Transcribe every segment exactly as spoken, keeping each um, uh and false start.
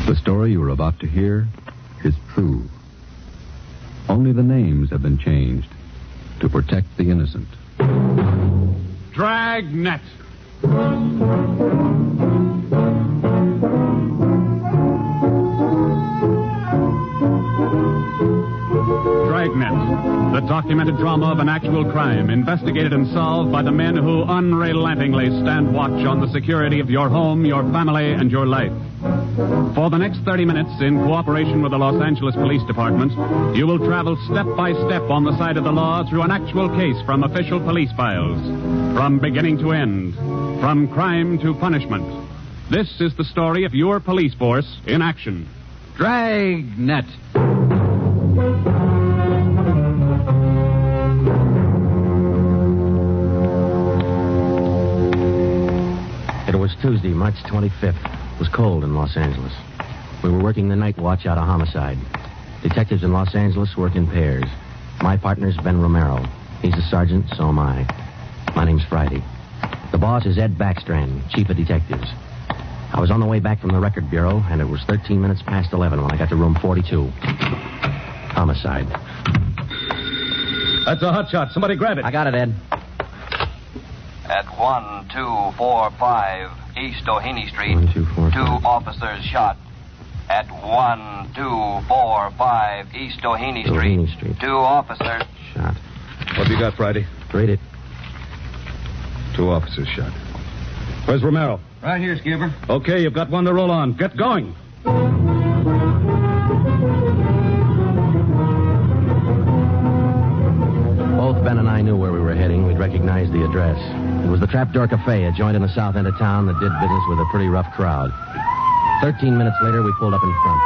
The story you are about to hear is true. Only the names have been changed to protect the innocent. Dragnet. Dragnet, the documented drama of an actual crime, investigated and solved by the men who unrelentingly stand watch on the security of your home, your family, and your life. For the next thirty minutes, in cooperation with the Los Angeles Police Department, you will travel step by step on the side of the law through an actual case from official police files, from beginning to end, from crime to punishment. This is the story of your police force in action. Dragnet. It was Tuesday, March twenty-fifth. It was cold in Los Angeles. We were working the night watch out of homicide. Detectives in Los Angeles work in pairs. My partner's Ben Romero. He's a sergeant, so am I. My name's Friday. The boss is Ed Backstrand, chief of detectives. I was on the way back from the record bureau, and it was thirteen minutes past eleven when I got to room forty-two. Homicide. That's a hot shot. Somebody grab it. I got it, Ed. At one two four five East Doheny Street, One, two, four, two five. officers shot. At one two four five East Doheny Street, Doheny Street. two officers Shot. What have you got, Friday? Read it. Two officers shot. Where's Romero? Right here, Skipper. Okay, you've got one to roll on. Get going. Both Ben and I knew where we were heading. We'd recognized the address. It was the Trapdoor Cafe, a joint in the south end of town that did business with a pretty rough crowd. Thirteen minutes later, we pulled up in front.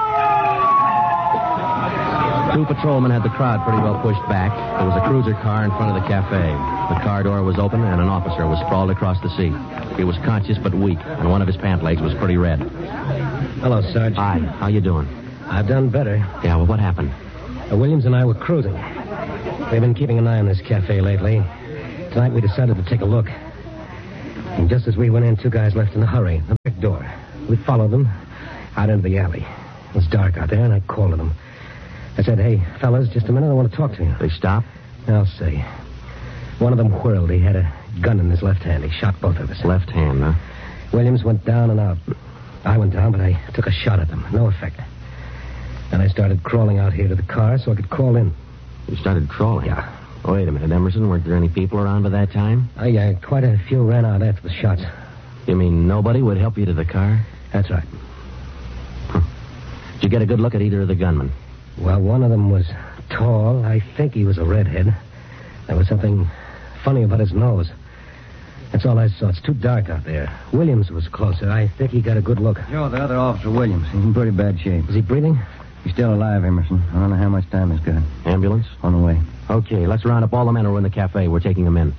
Two patrolmen had the crowd pretty well pushed back. There was a cruiser car in front of the cafe. The car door was open, and an officer was sprawled across the seat. He was conscious but weak, and one of his pant legs was pretty red. Hello, Sarge. Hi, how you doing? I've done better. Yeah, well, what happened? Uh, Williams and I were cruising. They've been keeping an eye on this cafe lately. Tonight we decided to take a look. And just as we went in, two guys left in a hurry. The back door. We followed them out into the alley. It was dark out there, and I called to them. I said, hey, fellas, just a minute, I want to talk to you. They stopped? I'll say. One of them whirled. He had a gun in his left hand. He shot both of us. Left hand, huh? Williams went down and out. I went down, but I took a shot at them. No effect. Then I started crawling out here to the car so I could crawl in. You started crawling? Yeah. Wait a minute, Emerson. Weren't there any people around by that time? I, uh, quite a few ran out after the shots. You mean nobody would help you to the car? That's right. Huh. Did you get a good look at either of the gunmen? Well, one of them was tall. I think he was a redhead. There was something funny about his nose. That's all I saw. It's too dark out there. Williams was closer. I think he got a good look. You're the other officer, Williams. He's in pretty bad shape. Is he breathing? He's still alive, Emerson. I don't know how much time he's got. Ambulance? On the way. Okay, let's round up all the men who are in the cafe. We're taking them in.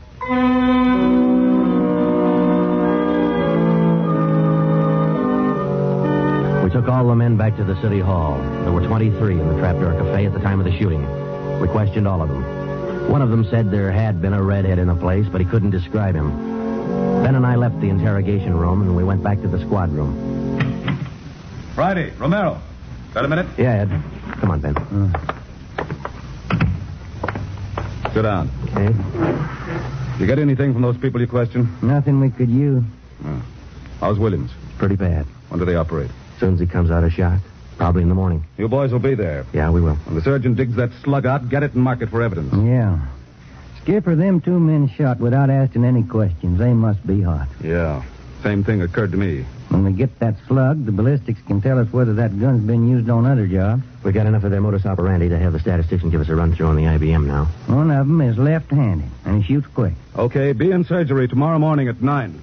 We took all the men back to the city hall. There were twenty-three in the Trapdoor Cafe at the time of the shooting. We questioned all of them. One of them said there had been a redhead in the place, but he couldn't describe him. Ben and I left the interrogation room, and we went back to the squad room. Friday, Romero. Got a minute? Yeah, Ed. Come on, Ben. Uh, Sit down. Okay. You get anything from those people you questioned? nothing we could use. Oh. How's Williams? Pretty bad. When do they operate? As soon as he comes out of shot. Probably in the morning. You boys will be there. Yeah, we will. When the surgeon digs that slug out, get it and mark it for evidence. Yeah. Skipper, them two men shot without asking any questions. They must be hot. Yeah. Same thing occurred to me. When we get that slug, the ballistics can tell us whether that gun's been used on other jobs. We got enough of their modus operandi to have the statistician give us a run-through on the I B M now. One of them is left-handed, and he shoots quick. Okay, be in surgery tomorrow morning at nine.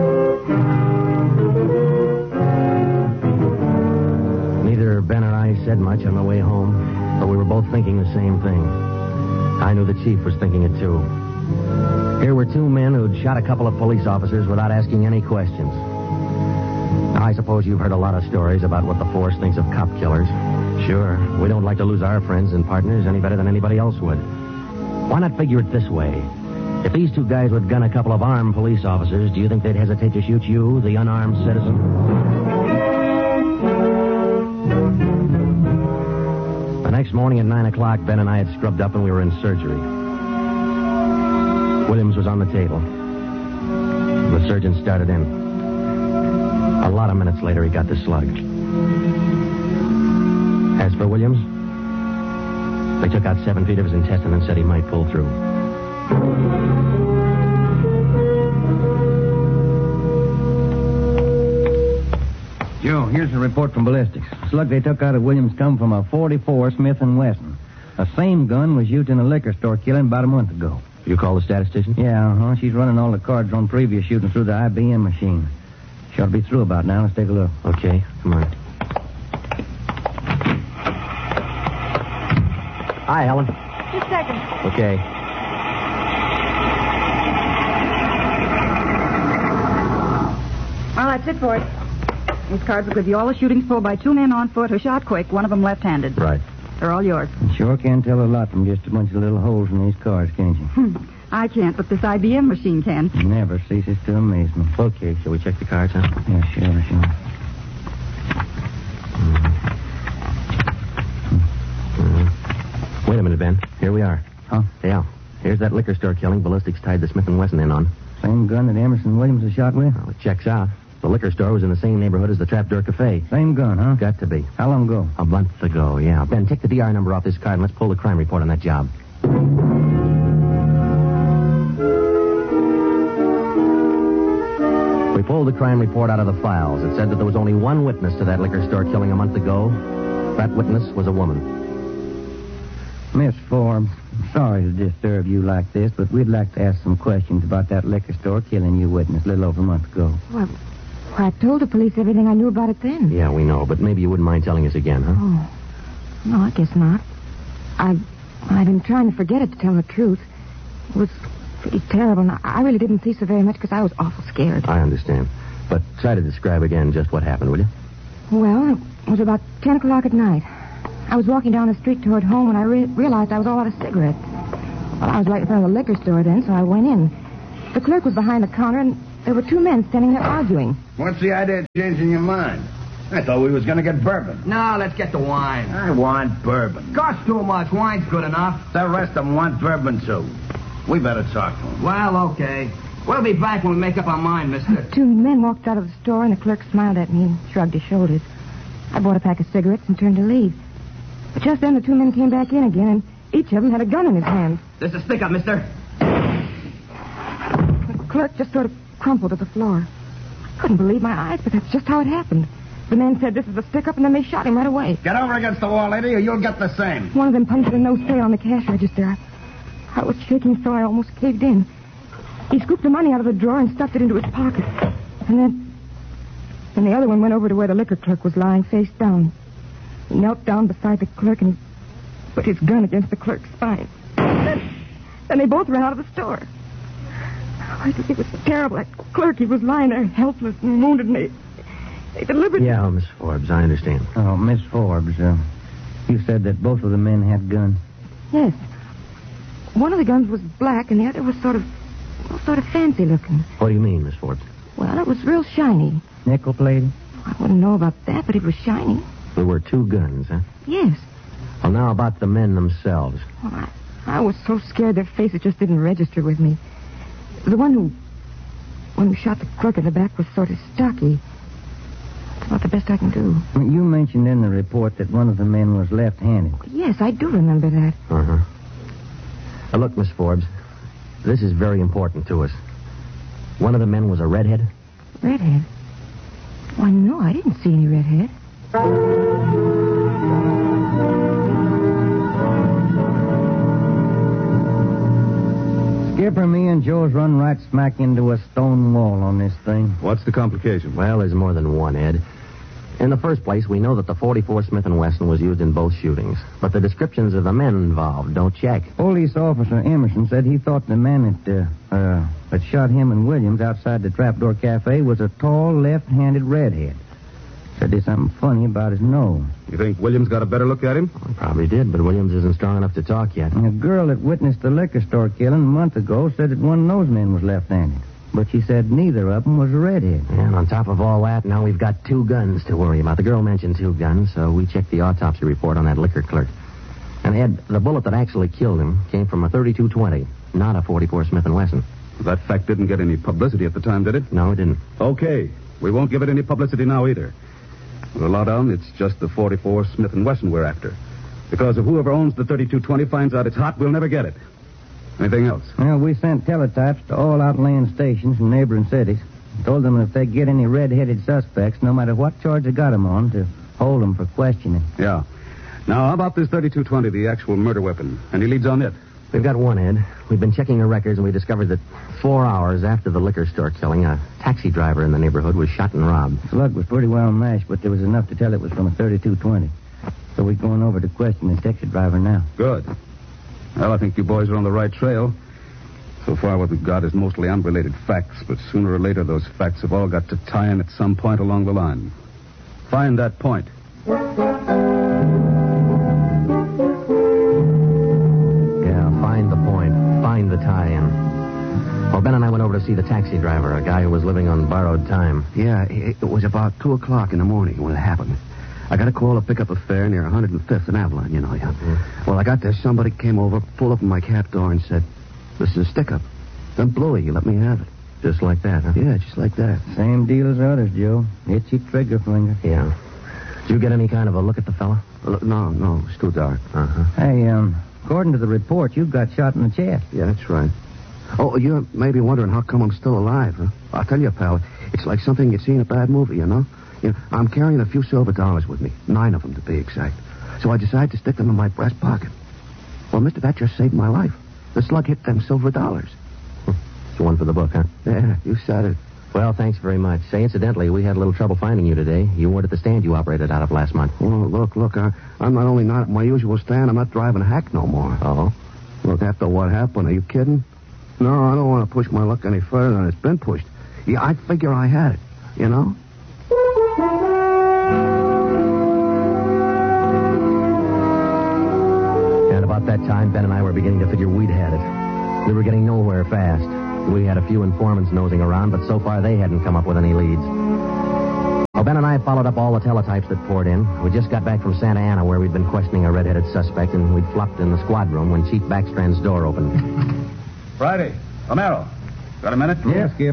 Neither Ben or I said much on the way home, but we were both thinking the same thing. I knew the chief was thinking it, too. Here were two men who'd shot a couple of police officers without asking any questions. Now, I suppose you've heard a lot of stories about what the force thinks of cop killers. Sure, we don't like to lose our friends and partners any better than anybody else would. Why not figure it this way? If these two guys would gun a couple of armed police officers, do you think they'd hesitate to shoot you, the unarmed citizen? next morning at nine o'clock, Ben and I had scrubbed up and we were in surgery. Williams was on the table. The surgeon started in. A lot of minutes later, he got the slug. As for Williams, they took out seven feet of his intestine and said he might pull through. Joe, here's the report from ballistics. The slug they took out of Williams come from a forty-four Smith and Wesson. The same gun was used in a liquor store killing about a month ago. You call the statistician? Yeah, uh-huh. She's running all the cards on previous shootings through the I B M machine. She ought to be through about now. Let's take a look. Okay, come on. Hi, Helen. Just a second. Okay. Well, that's it for it. These cards will give you all the shootings pulled by two men on foot who shot quick, one of them left-handed. Right. They're all yours. You sure can tell a lot from just a bunch of little holes in these cards, can't you? Hmm. I can't, but this I B M machine can. It never ceases to amaze me. Okay, shall we check the cards, huh? Yeah, sure, sure. Mm. Wait a minute, Ben. Here we are. Huh? Yeah. Here's that liquor store killing ballistics tied the Smith and Wesson in on. Same gun that Emerson Williams was shot with? Well, it checks out. The liquor store was in the same neighborhood as the Trapdoor Cafe. Same gun, huh? Got to be. How long ago? A month ago, yeah. Ben, take the D R number off this card and let's pull the crime report on that job. We pulled the crime report out of the files. It said that there was only one witness to that liquor store killing a month ago. That witness was a woman. Miss Forbes, I'm sorry to disturb you like this, but we'd like to ask some questions about that liquor store killing you witness a little over a month ago. Well, I told the police everything I knew about it then. Yeah, we know, but maybe you wouldn't mind telling us again, huh? Oh. No, I guess not. I've, I've been trying to forget it, to tell the truth. It was pretty terrible, and I really didn't see so very much because I was awful scared. I understand. But try to describe again just what happened, will you? Well, it was about ten o'clock at night. I was walking down the street toward home when I re- realized I was all out of cigarettes. Well, I was right in front of the liquor store then, so I went in. The clerk was behind the counter, and there were two men standing there arguing. What's the idea of changing your mind? I thought we was going to get bourbon. No, let's get the wine. I want bourbon. Costs too much. Wine's good enough. The rest of them want bourbon, too. We better talk to them. Well, okay. We'll be back when we make up our mind, mister. Two men walked out of the store, and the clerk smiled at me and shrugged his shoulders. I bought a pack of cigarettes and turned to leave. But just then, the two men came back in again, and each of them had a gun in his hand. This is stick up, mister. The clerk just sort of crumpled to the floor. I couldn't believe my eyes, but that's just how it happened. The men said this is a stick-up, and then they shot him right away. Get over against the wall, lady, or you'll get the same. One of them punched a no sale on the cash register. I, I was shaking so I almost caved in. He scooped the money out of the drawer and stuffed it into his pocket. And then... Then the other one went over to where the liquor clerk was lying face down. He knelt down beside the clerk and put his gun against the clerk's spine. Then, then they both ran out of the store. Oh, it, it was terrible. That clerk, he was lying there helpless and wounded, and they, they deliberately... Yeah, Miss Forbes, I understand. Oh, Miss Forbes, uh, you said that both of the men had guns. Yes. One of the guns was black, and the other was sort of, well, sort of fancy looking. What do you mean, Miss Forbes? Well, it was real shiny. Nickel-plated? I wouldn't know about that, but it was shiny. There were two guns, huh? Yes. Well, now about the men themselves. Well, I, I was so scared their faces just didn't register with me. The one who, one who shot the clerk in the back was sort of stocky. That's about the best I can do. You mentioned in the report that one of the men was left-handed. Yes, I do remember that. Uh-huh. Now, look, Miss Forbes, this is very important to us. One of the men was a redhead. Redhead? Why, no, I didn't see any redhead. Skipper, me and Joe's run right smack into a stone wall on this thing. What's the complication? Well, there's more than one, Ed. In the first place, we know that the forty-four Smith and Wesson was used in both shootings, but the descriptions of the men involved don't check. Police officer Emerson said he thought the man that, uh, uh, that shot him and Williams outside the Trapdoor Cafe was a tall, left-handed redhead. Said there's something funny about his nose. You think Williams got a better look at him? Well, probably did, but Williams isn't strong enough to talk yet. And a girl that witnessed the liquor store killing a month ago said that one of those men was left-handed. But she said neither of them was a redhead. And on top of all that, now we've got two guns to worry about. The girl mentioned two guns, so we checked the autopsy report on that liquor clerk. And, Ed, the bullet that actually killed him came from a thirty-two twenty, not a forty-four Smith and Wesson. That fact didn't get any publicity at the time, did it? No, it didn't. Okay. We won't give it any publicity now either. With a lot on, it's just the forty-four Smith and Wesson we're after. Because if whoever owns the thirty-two twenty finds out it's hot, we'll never get it. Anything else? Well, we sent teletypes to all outlying stations in neighboring cities. Told them if they get any red-headed suspects, no matter what charge they got them on, to hold them for questioning. Yeah. Now, how about this thirty-two twenty, the actual murder weapon? Any leads on it? We've got one, Ed. We've been checking the records, and we discovered that four hours after the liquor store killing, a taxi driver in the neighborhood was shot and robbed. Slug was pretty well mashed, but there was enough to tell it was from a thirty-two twenty. So we're going over to question the taxi driver now. Good. Well, I think you boys are on the right trail. So far, what we've got is mostly unrelated facts, but sooner or later, those facts have all got to tie in at some point along the line. Find that point. Find the point. Find the tie-in. Well, Ben and I went over to see the taxi driver, a guy who was living on borrowed time. Yeah, it was about two o'clock in the morning when it happened. I got a call to pick up a fare near one hundred fifth and Avalon, you know. Yeah. Mm-hmm. Well, I got there. Somebody came over, pulled up my cab door and said, "This is a stick-up. Then blew it. You let me have it." Just like that, huh? Yeah, just like that. Same deal as others, Joe. Itchy trigger finger. Yeah. Did you get any kind of a look at the fella? Uh, no, no, it's too dark. Uh-huh. Hey, um... according to the report, you got shot in the chest. Yeah, that's right. Oh, you're maybe wondering how come I'm still alive, huh? I'll tell you, pal, it's like something you'd see in a bad movie, you know? You know, I'm carrying a few silver dollars with me, nine of them to be exact. So I decided to stick them in my breast pocket. Well, mister, that just saved my life. The slug hit them silver dollars. It's one for the book, huh? Yeah, you said it. Well, thanks very much. Say, incidentally, we had a little trouble finding you today. You weren't at the stand you operated out of last month. Well, look, look, I, I'm not only not at my usual stand, I'm not driving a hack no more. Oh? Look, after what happened, are you kidding? No, I don't want to push my luck any further than it's been pushed. Yeah, I figure I had it, you know? And about that time, Ben and I were beginning to figure we'd had it. We were getting nowhere fast. We had a few informants nosing around, but so far they hadn't come up with any leads. Well, Ben and I followed up all the teletypes that poured in. We just got back from Santa Ana, where we'd been questioning a red-headed suspect, and we'd flopped in the squad room when Chief Backstrand's door opened. Friday. Romero. Got a minute? Yes, Skip.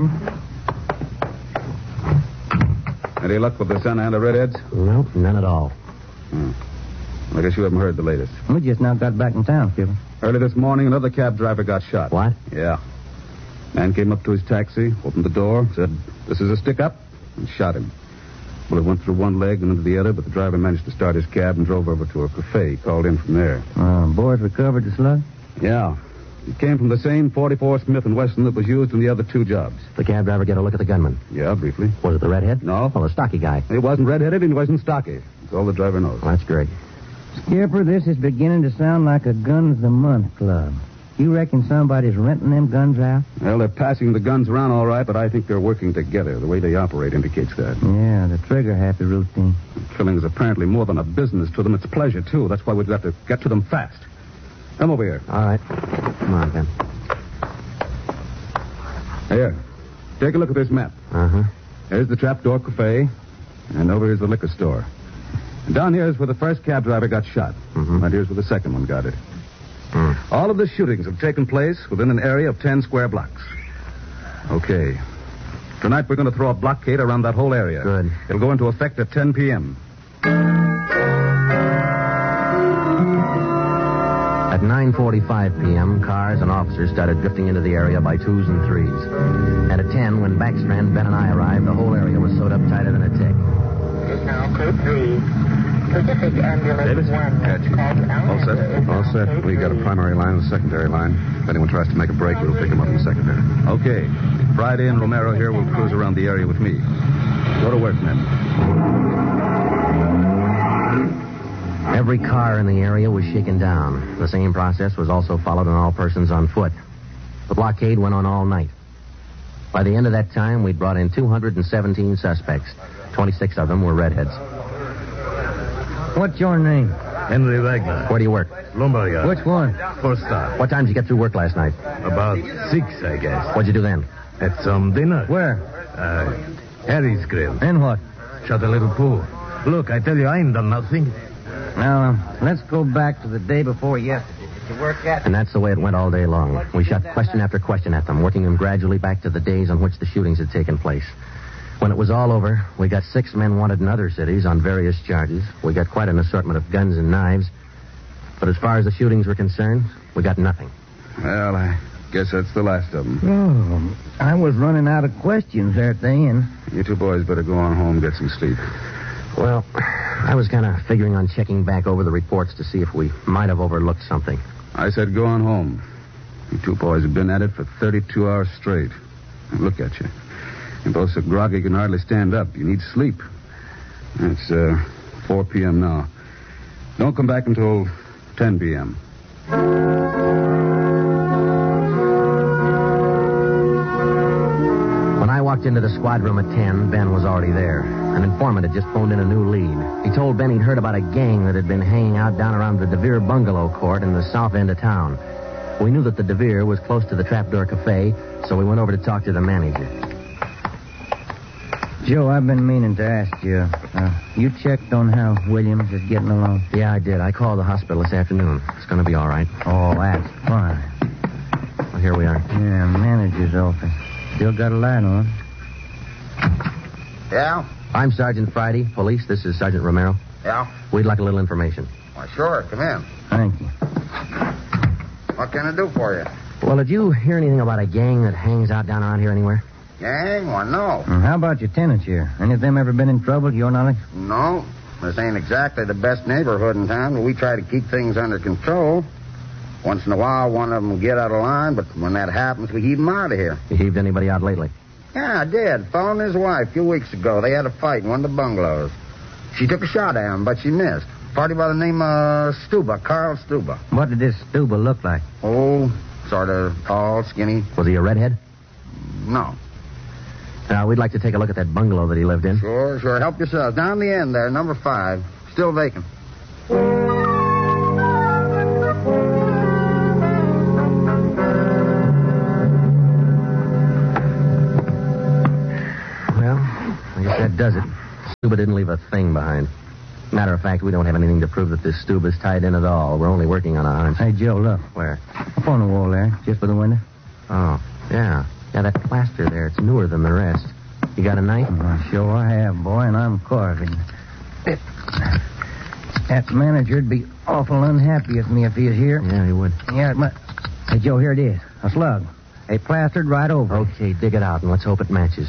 Any luck with the Santa Ana redheads? Nope, none at all. Hmm. I guess you haven't heard the latest. We just now got back in town, Skip. Early this morning, another cab driver got shot. What? Yeah. Man came up to his taxi, opened the door, said, "This is a stick-up," and shot him. Well, it went through one leg and into the other, but the driver managed to start his cab and drove over to a cafe. He called in from there. Uh, boys recovered the slug? Yeah. It came from the same forty-four Smith and Wesson that was used in the other two jobs. The cab driver get a look at the gunman? Yeah, briefly. Was it the redhead? No. Well, the stocky guy. He wasn't red-headed and he wasn't stocky. That's all the driver knows. Well, that's great. Skipper, this is beginning to sound like a Guns a Month club. You reckon somebody's renting them guns out? Well, they're passing the guns around all right, but I think they're working together. The way they operate indicates that. Yeah, the trigger-happy routine. Killing is apparently more than a business to them. It's a pleasure, too. That's why we've got to get to them fast. Come over here. All right. Come on, Ben. Here. Take a look at this map. Uh-huh. Here's the Trapdoor Cafe, and over here's the liquor store. And down here is where the first cab driver got shot. Mm-hmm. And here's where the second one got it. Mm. All of the shootings have taken place within an area of ten square blocks. Okay. Tonight we're going to throw a blockade around that whole area. Good. It'll go into effect at ten p.m. At nine forty-five p.m., cars and officers started drifting into the area by twos and threes. And at ten, when Backstrand, Ben, and I arrived, the whole area was sewed up tighter than a tick. It is now code three. Pacific Ambulance Davis? one. Yeah, Chief. All set? All set. We got a primary line and a secondary line. If anyone tries to make a break, we'll pick them up in the secondary. Okay. Friday and Romero here will cruise around the area with me. Go to work, men. Every car in the area was shaken down. The same process was also followed on all persons on foot. The blockade went on all night. By the end of that time, we'd brought in two hundred seventeen suspects. twenty-six of them were redheads. What's your name? Henry Wagner. Where do you work? Lumber yard. Which one? Four star. What time did you get through work last night? About six, I guess. What'd you do then? Had some dinner. Where? Uh, Harry's Grill. And what? Shot a little pool. Look, I tell you, I ain't done nothing. Now, uh, let's go back to the day before yesterday. Did you work at? And that's the way it went all day long. We shot question after question at them, working them gradually back to the days on which the shootings had taken place. When it was all over, we got six men wanted in other cities on various charges. We got quite an assortment of guns and knives. But as far as the shootings were concerned, we got nothing. Well, I guess that's the last of them. Oh, I was running out of questions there at the end. You two boys better go on home and get some sleep. Well, I was kind of figuring on checking back over the reports to see if we might have overlooked something. I said go on home. You two boys have been at it for thirty-two hours straight. And look at you. You're both so groggy you can hardly stand up. You need sleep. It's uh, four p.m. now. Don't come back until ten p.m. When I walked into the squad room at ten, Ben was already there. An informant had just phoned in a new lead. He told Ben he'd heard about a gang that had been hanging out down around the DeVere Bungalow Court in the south end of town. We knew that the DeVere was close to the Trapdoor Cafe, so we went over to talk to the manager. Joe, I've been meaning to ask you. Uh, you checked on how Williams is getting along? Yeah, I did. I called the hospital this afternoon. It's going to be all right. Oh, that's fine. Well, here we are. Yeah, manager's office. Still got a light on. Yeah? I'm Sergeant Friday, police. This is Sergeant Romero. Yeah? We'd like a little information. Why, sure. Come in. Thank you. What can I do for you? Well, did you hear anything about a gang that hangs out down around here anywhere? Gang? Why, no. And how about your tenants here? Any of them ever been in trouble, to your knowledge? No. This ain't exactly the best neighborhood in town, but we try to keep things under control. Once in a while, one of them will get out of line, but when that happens, we heave them out of here. You heaved anybody out lately? Yeah, I did. Fellow and his wife a few weeks ago. They had a fight in one of the bungalows. She took a shot at him, but she missed. Party by the name of Stuba, Carl Stuba. What did this Stuba look like? Oh, sort of tall, skinny. Was he a redhead? No. Now, we'd like to take a look at that bungalow that he lived in. Sure, sure. Help yourself. Down the end there, number five. Still vacant. Well, I guess that does it. Stuba didn't leave a thing behind. Matter of fact, we don't have anything to prove that this Stuba's tied in at all. We're only working on a hunch. Hey, Joe, look. Where? Up on the wall there, just by the window. Oh, yeah. Yeah, that plaster there, it's newer than the rest. You got a knife? Oh, sure I have, boy, and I'm carving. It, that manager'd be awful unhappy with me if he was here. Yeah, he would. Yeah, it must. Hey, Joe, here it is. A slug. They plastered right over. Okay, dig it out, and let's hope it matches.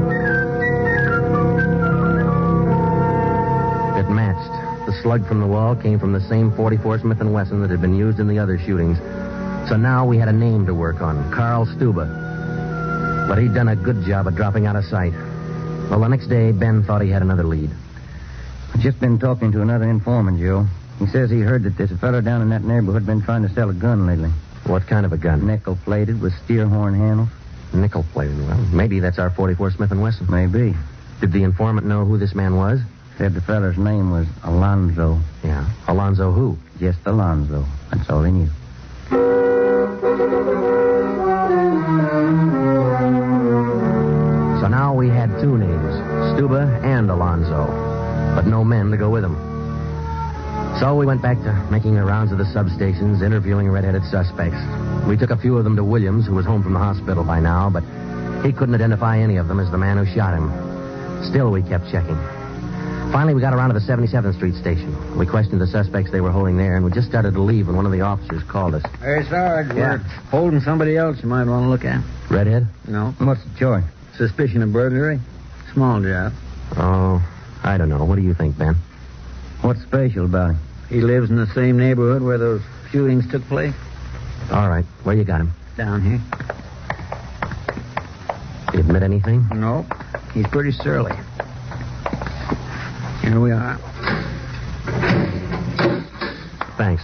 It matched. The slug from the wall came from the same forty-four Smith and Wesson that had been used in the other shootings. So now we had a name to work on, Carl Stuba. But he'd done a good job of dropping out of sight. Well, the next day, Ben thought he had another lead. I've just been talking to another informant, Joe. He says he heard that there's a fellow down in that neighborhood been trying to sell a gun lately. What kind of a gun? Nickel-plated with steer horn handles. Nickel-plated? Well, maybe that's our forty-four Smith and Wesson. Maybe. Did the informant know who this man was? Said the feller's name was Alonzo. Yeah. Alonzo who? Just Alonzo. That's all he knew. So now we had two names, Stuba and Alonzo, but no men to go with them. So we went back to making the rounds of the substations, interviewing red-headed suspects. We took a few of them to Williams, who was home from the hospital by now, but he couldn't identify any of them as the man who shot him. Still, we kept checking. Finally, we got around to the seventy-seventh Street station. We questioned the suspects they were holding there, and we just started to leave when one of the officers called us. Hey, Sarge, Yeah. we're holding somebody else you might want to look at. Redhead? No. What's the charge? Suspicion of burglary. Small job. Oh, I don't know. What do you think, Ben? What's special about him? He lives in the same neighborhood where those shootings took place. All right. Where you got him? Down here. Did he admit anything? No. He's pretty surly. Here we are. Thanks.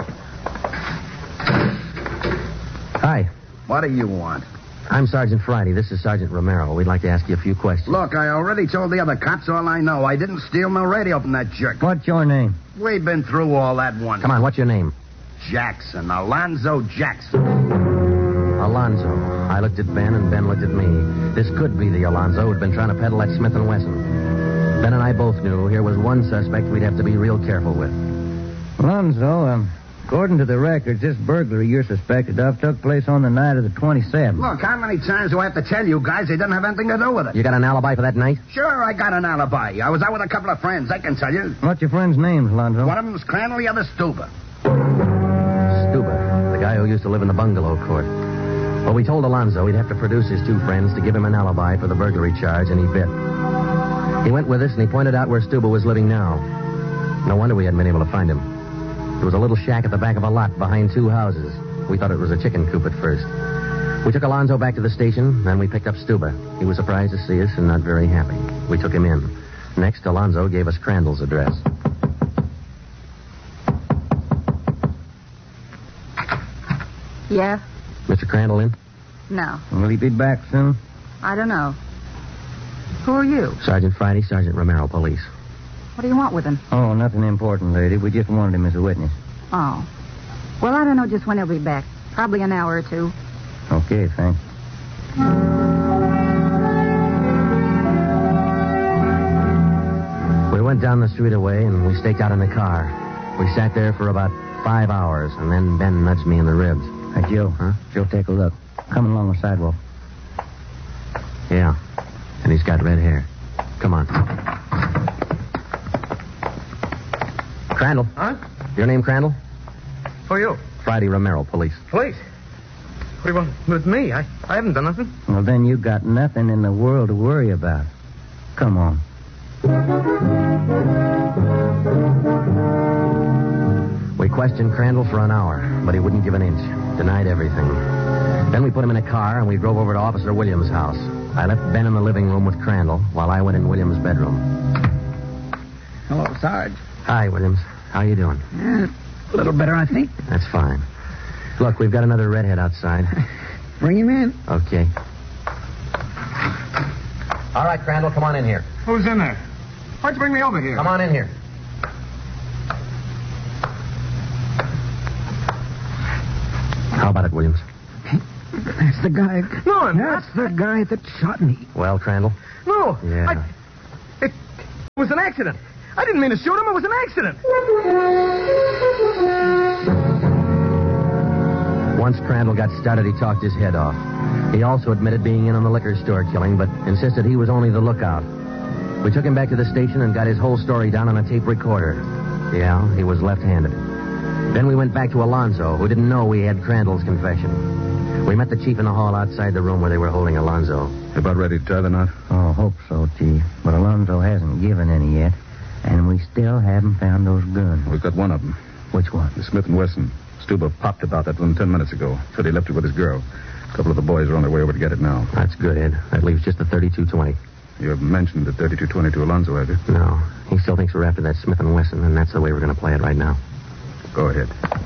Hi. What do you want? I'm Sergeant Friday. This is Sergeant Romero. We'd like to ask you a few questions. Look, I already told the other cops all I know. I didn't steal no radio from that jerk. What's your name? We've been through all that once. Come on, what's your name? Jackson. Alonzo Jackson. Alonzo. I looked at Ben, and Ben looked at me. This could be the Alonzo who'd been trying to peddle that Smith and Wesson. Ben and I both knew here was one suspect we'd have to be real careful with. Alonzo, um, according to the records, this burglary you're suspected of took place on the night of the twenty-seventh. Look, how many times do I have to tell you guys they didn't have anything to do with it? You got an alibi for that night? Sure, I got an alibi. I was out with a couple of friends, I can tell you. What's your friends' names, Alonzo? One of them's Crandall, the other Stuber. Stuber, the guy who used to live in the bungalow court. Well, we told Alonzo he'd have to produce his two friends to give him an alibi for the burglary charge, and he bit. He went with us, and he pointed out where Stuber was living now. No wonder we hadn't been able to find him. There was a little shack at the back of a lot behind two houses. We thought it was a chicken coop at first. We took Alonzo back to the station, then we picked up Stuber. He was surprised to see us and not very happy. We took him in. Next, Alonzo gave us Crandall's address. Yeah? Mister Crandall in? No. Will he be back soon? I don't know. Who are you? Sergeant Friday, Sergeant Romero, police. What do you want with him? Oh, nothing important, lady. We just wanted him as a witness. Oh. Well, I don't know just when he'll be back. Probably an hour or two. Okay, thanks. We went down the street away, and we staked out in the car. We sat there for about five hours, and then Ben nudged me in the ribs. Hey, Joe. Huh? Joe, take a look. Coming along the sidewalk. Yeah. And he's got red hair. Come on. Crandall. Huh? Your name Crandall? Who are you? Friday Romero, police. Police? What do you want with me? I, I haven't done nothing. Well, then you got nothing in the world to worry about. Come on. We questioned Crandall for an hour, but he wouldn't give an inch. Denied everything. Then we put him in a car, and we drove over to Officer Williams' house. I left Ben in the living room with Crandall, while I went in Williams' bedroom. Hello, Sarge. Hi, Williams. How you doing? Yeah, a little better, I think. That's fine. Look, we've got another redhead outside. Bring him in. Okay. All right, Crandall, come on in here. Who's in there? Why'd you bring me over here? Come on in here. How about it, Williams? That's the guy. No, I'm That's the guy that shot me. Well, Crandall? No. Yeah. I, it was an accident. I didn't mean to shoot him. It was an accident. Once Crandall got started, he talked his head off. He also admitted being in on the liquor store killing, but insisted he was only the lookout. We took him back to the station and got his whole story down on a tape recorder. Yeah, he was left-handed. Then we went back to Alonzo, who didn't know we had Crandall's confession. We met the chief in the hall outside the room where they were holding Alonzo. About ready to tie the knot? Oh, hope so, Chief. But Alonzo hasn't given any yet, and we still haven't found those guns. We've got one of them. Which one? The Smith and Wesson. Stuber popped about that one ten minutes ago. Said he left it with his girl. A couple of the boys are on their way over to get it now. That's good, Ed. That leaves just the thirty-two twenty. You haven't mentioned the thirty-two twenty to Alonzo, have you? No. He still thinks we're after that Smith and Wesson, and that's the way we're going to play it right now. Go ahead.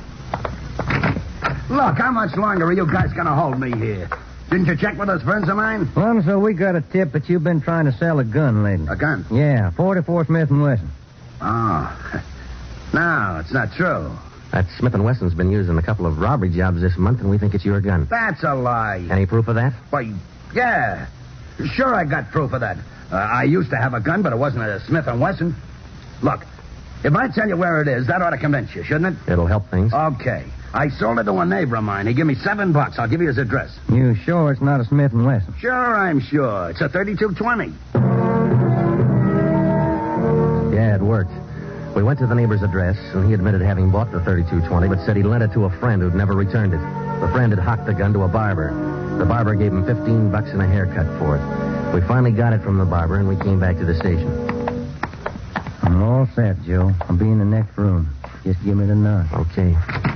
Look, how much longer are you guys going to hold me here? Didn't you check with those friends of mine? Alonzo, we got a tip that you've been trying to sell a gun lately. A gun? Yeah, forty-four Smith and Wesson. Oh. No, it's not true. That Smith and Wesson's been used in a couple of robbery jobs this month, and we think it's your gun. That's a lie. Any proof of that? Why, yeah. Sure, I got proof of that. Uh, I used to have a gun, but it wasn't a Smith and Wesson. Look, if I tell you where it is, that ought to convince you, shouldn't it? It'll help things. Okay. I sold it to a neighbor of mine. He gave me seven bucks. I'll give you his address. You sure it's not a Smith and Wesson? Sure, I'm sure. It's a thirty-two twenty. Yeah, it worked. We went to the neighbor's address, and he admitted having bought the thirty-two twenty, but said he lent it to a friend who'd never returned it. The friend had hocked the gun to a barber. The barber gave him fifteen bucks and a haircut for it. We finally got it from the barber, and we came back to the station. I'm all set, Joe. I'll be in the next room. Just give me the nod. Okay.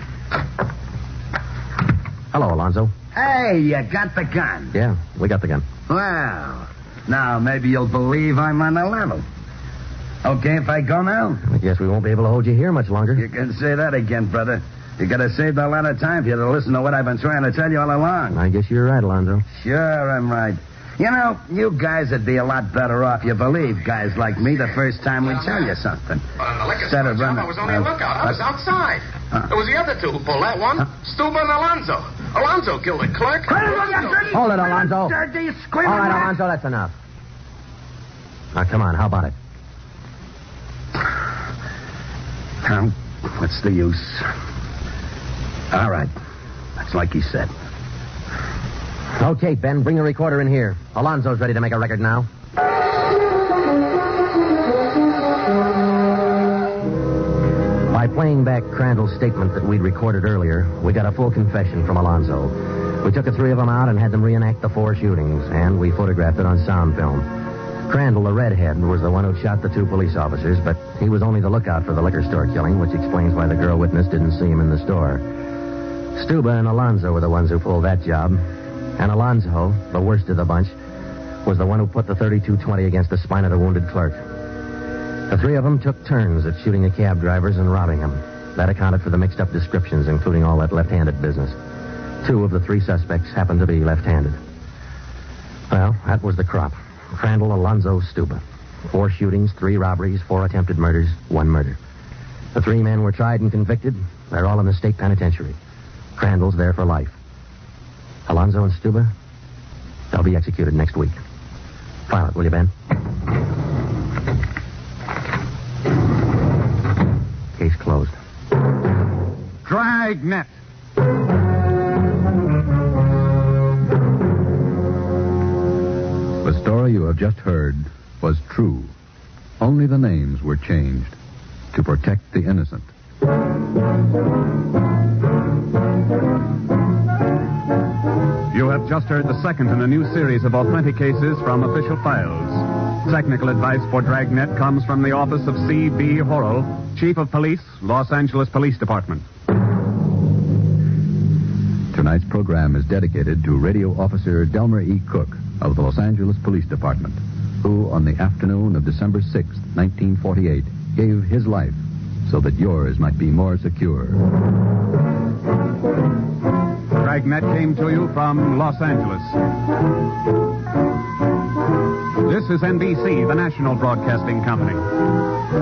Hello, Alonzo. Hey, you got the gun. Yeah, we got the gun. Well, now maybe you'll believe I'm on the level. Okay if I go now? I guess we won't be able to hold you here much longer. You can say that again, brother. You gotta save a lot of time for you to listen to what I've been trying to tell you all along. I guess you're right, Alonzo. Sure, I'm right. You know, you guys would be a lot better off. You believe guys like me the first time we tell you something. But on the liquor Instead store of job, running- I was only uh, a lookout. I was uh, outside. uh, It was the other two who pulled that one. Stuber and Alonzo. Alonzo killed the clerk. Hold it, Alonzo. All right, Alonzo, that's enough. Now, come on, how about it? I'm What's the use? All right. That's like he said. Okay, Ben, bring the recorder in here. Alonzo's ready to make a record now. By playing back Crandall's statement that we'd recorded earlier, we got a full confession from Alonzo. We took the three of them out and had them reenact the four shootings, and we photographed it on sound film. Crandall, the redhead, was the one who shot the two police officers, but he was only the lookout for the liquor store killing, which explains why the girl witness didn't see him in the store. Stuba and Alonzo were the ones who pulled that job. And Alonzo, the worst of the bunch, was the one who put the thirty-two twenty against the spine of the wounded clerk. The three of them took turns at shooting the cab drivers and robbing them. That accounted for the mixed-up descriptions, including all that left-handed business. Two of the three suspects happened to be left-handed. Well, that was the crop. Crandall, Alonzo, Stuba. Four shootings, three robberies, four attempted murders, one murder. The three men were tried and convicted. They're all in the state penitentiary. Crandall's there for life. Alonzo and Stuba, they'll be executed next week. File it, will you, Ben? Case closed. Dragnet. The story you have just heard was true. Only the names were changed to protect the innocent. You have just heard the second in a new series of authentic cases from official files. Technical advice for Dragnet comes from the office of C B Horrell, Chief of Police, Los Angeles Police Department. Tonight's program is dedicated to Radio Officer Delmer E. Cook of the Los Angeles Police Department, who on the afternoon of December sixth, nineteen forty-eight, gave his life so that yours might be more secure. Dragnet came to you from Los Angeles. This is N B C, the national broadcasting company.